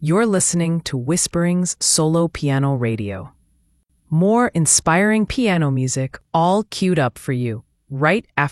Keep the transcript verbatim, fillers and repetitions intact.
You're listening to Whisperings Solo Piano Radio. More inspiring piano music all queued up for you right after